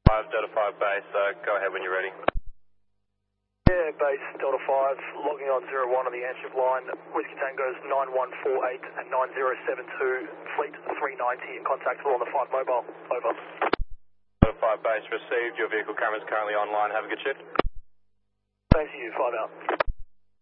5, Delta 5 base, go ahead when you're ready. Yeah, base Delta 5, logging on 01 on the airship line. Whiskey Tango's 9148 and 9072, fleet 390 and contactable on the 5 mobile. Over. Delta 5 base received, your vehicle camera's currently online, have a good shift. Thanks to you, 5 out.